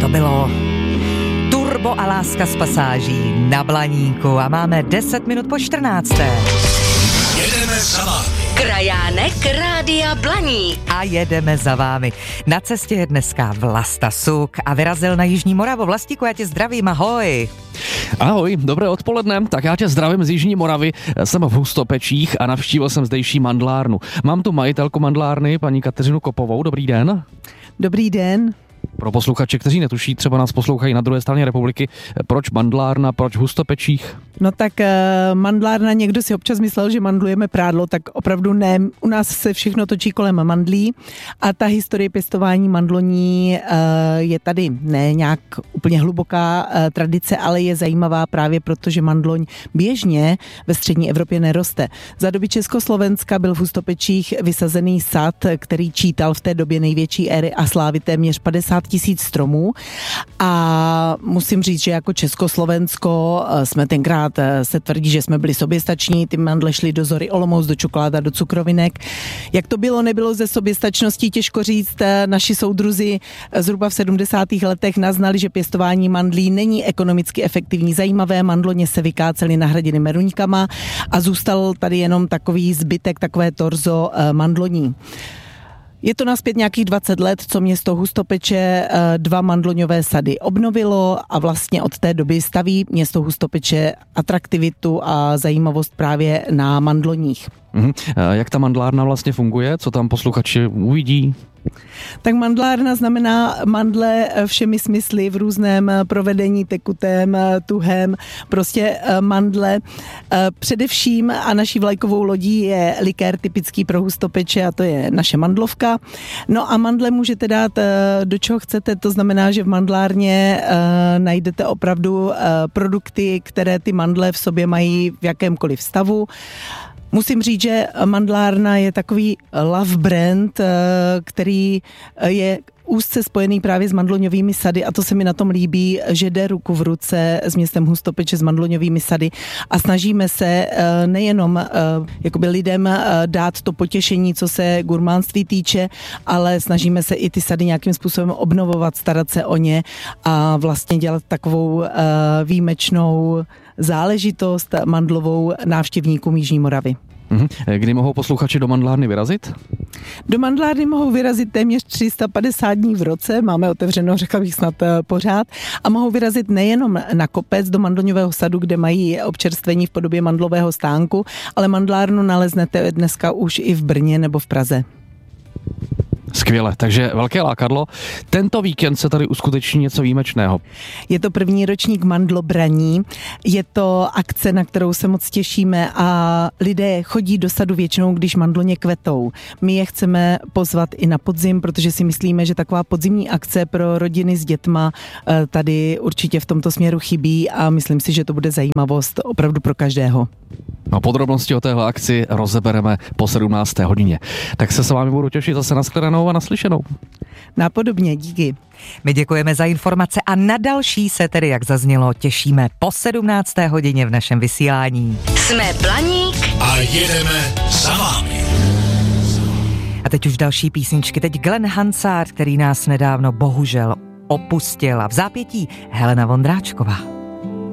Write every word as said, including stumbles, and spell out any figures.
to bylo Turbo a láska z pasáží na Blaníku a máme deset minut po čtrnácté. Jedeme za vámi. Krajánek Rádia Blaník. A jedeme za vámi. Na cestě je dneska Vlasta Suk a vyrazil na Jižní Moravu. Vlastíku, já tě zdravím, ahoj. Ahoj, dobré odpoledne, tak já tě zdravím z Jižní Moravy, jsem v Hustopečích a navštívil jsem zdejší mandlárnu. Mám tu majitelku mandlárny, paní Kateřinu Kopovou, dobrý den. Dobrý den. Pro posluchače, kteří netuší, třeba nás poslouchají na druhé straně republiky, proč mandlárna, proč v Hustopečích? No tak uh, mandlárna, někdo si občas myslel, že mandlujeme prádlo, tak opravdu ne. U nás se všechno točí kolem mandlí a ta historie pěstování mandloní uh, je tady ne nějak úplně hluboká uh, tradice, ale je zajímavá právě proto, že mandloň běžně ve střední Evropě neroste. Za doby Československa byl v Hustopečích vysazený sad, který čítal v té době největší éry a slávy téměř padesát tisíc stromů a musím říct, že jako Československo jsme tenkrát se tvrdí, že jsme byli soběstační, ty mandle šly do Zory Olomouc, do čokoláda, do cukrovinek. Jak to bylo, nebylo ze soběstačností, těžko říct. Naši soudruzi zhruba v sedmdesátých letech naznali, že pěstování mandlí není ekonomicky efektivní. Zajímavé, mandloně se vykácely, nahradily meruňkama a zůstal tady jenom takový zbytek, takové torzo mandloní. Je to nazpět nějakých dvacet let, co město Hustopeče dva mandloňové sady obnovilo a vlastně od té doby staví město Hustopeče atraktivitu a zajímavost právě na mandloních. Mhm. Jak ta mandlárna vlastně funguje? Co tam posluchači uvidí? Tak mandlárna znamená mandle všemi smysly v různém provedení, tekutém, tuhém, prostě mandle. Především a naší vlajkovou lodí je likér typický pro Hustopeče a to je naše mandlovka. No a mandle můžete dát do čeho chcete, to znamená, že v mandlárně najdete opravdu produkty, které ty mandle v sobě mají v jakémkoliv stavu. Musím říct, že mandlárna je takový love brand, který je úzce spojený právě s mandloňovými sady a to se mi na tom líbí, že jde ruku v ruce s městem Hustopeče s mandloňovými sady a snažíme se nejenom jakoby lidem dát to potěšení, co se gurmánství týče, ale snažíme se i ty sady nějakým způsobem obnovovat, starat se o ně a vlastně dělat takovou výjimečnou záležitost mandlovou návštěvníkům Jižní Moravy. Kdy mohou posluchači do mandlárny vyrazit? Do mandlárny mohou vyrazit téměř tři sta padesát dní v roce, máme otevřeno, řekla bych snad pořád, a mohou vyrazit nejenom na kopec do mandloňového sadu, kde mají občerstvení v podobě mandlového stánku, ale mandlárnu naleznete dneska už i v Brně nebo v Praze. Skvěle, takže velké lákadlo. Tento víkend se tady uskuteční něco výjimečného. Je to první ročník mandlobraní, je to akce, na kterou se moc těšíme a lidé chodí do sadu většinou, když mandloně kvetou. My je chceme pozvat i na podzim, protože si myslíme, že taková podzimní akce pro rodiny s dětma tady určitě v tomto směru chybí a myslím si, že to bude zajímavost opravdu pro každého. No, podrobnosti o téhle akci rozebereme po sedmnácté hodině. Tak se s vámi budu těšit zase na shledanou a naslyšenou. Napodobně, díky. My děkujeme za informace a na další se tedy, jak zaznělo, těšíme po sedmnácté hodině v našem vysílání. Jsme Blaník a jedeme za vámi. A teď už další písničky. Teď Glenn Hansard, který nás nedávno bohužel opustil a v zápětí Helena Vondráčková.